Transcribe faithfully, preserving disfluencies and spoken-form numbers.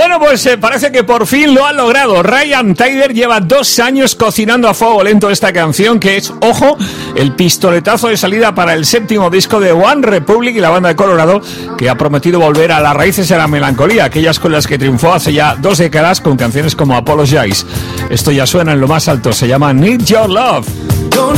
Bueno, pues eh, parece que por fin lo han logrado. Ryan Tedder lleva dos años cocinando a fuego lento esta canción, que es, ojo, el pistoletazo de salida para el séptimo disco de One Republic y la banda de Colorado, que ha prometido volver a las raíces de la melancolía, aquellas con las que triunfó hace ya dos décadas con canciones como Apologize. Esto ya suena en lo más alto, se llama Need Your Love.